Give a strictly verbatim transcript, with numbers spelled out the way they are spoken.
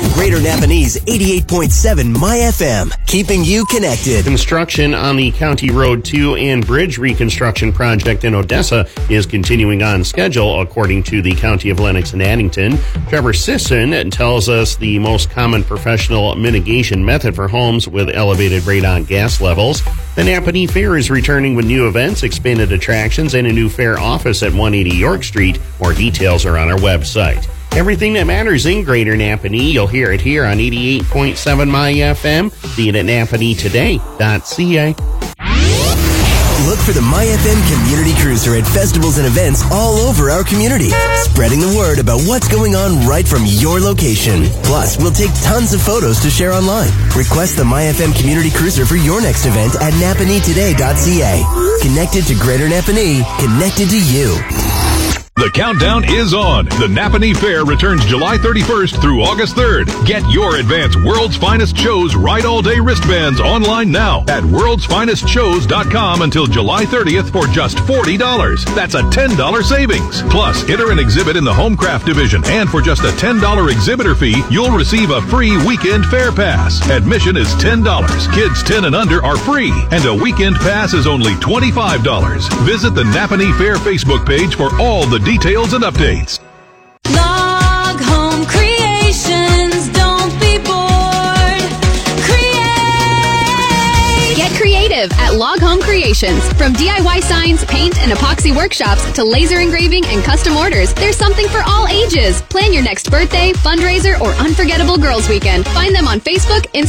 Greater Napanese eighty-eight point seven My F M, keeping you connected. Construction on the County Road two and Bridge reconstruction project in Odessa is continuing on schedule, according to the County of Lennox and Addington. Trevor Sisson tells us the most common professional mitigation method for homes with elevated radon gas levels. The Napanee Fair is returning with new events, expanded attractions, and a new fair office at one eighty York Street. More details are on our website. Everything that matters in Greater Napanee, you'll hear it here on eighty-eight point seven My F M. See it at napanee today dot c a. Look for the My F M Community Cruiser at festivals and events all over our community, spreading the word about what's going on right from your location. Plus, we'll take tons of photos to share online. Request the My F M Community Cruiser for your next event at napanee today dot c a. Connected to Greater Napanee, connected to you. The countdown is on. The Napanee Fair returns July thirty-first through August third. Get your advanced World's Finest Shows Ride All Day wristbands online now at worlds finest shows dot com until July thirtieth for just forty dollars. That's a ten dollars savings. Plus, enter an exhibit in the Homecraft division, and for just a ten dollars exhibitor fee, you'll receive a free weekend fair pass. Admission is ten dollars. Kids ten and under are free, and a weekend pass is only twenty-five dollars. Visit the Napanee Fair Facebook page for all the details and updates. Log Home Creations, don't be bored. Create! Get creative at Log Home Creations. From D I Y signs, paint, and epoxy workshops to laser engraving and custom orders, there's something for all ages. Plan your next birthday, fundraiser, or unforgettable girls' weekend. Find them on Facebook, Instagram,